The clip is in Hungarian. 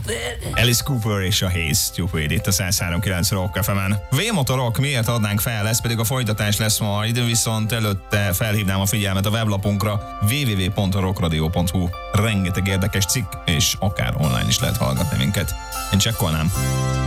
Alice Cooper és a Haze Stupid itt a 103.9 Rock FM-en. V-motorok miért adnánk fel, ez pedig a folytatás lesz majd, viszont előtte felhívnám a figyelmet a weblapunkra www.rockradio.hu. Rengeteg érdekes cikk, és akár online is lehet hallgatni minket. Én csekkolnám.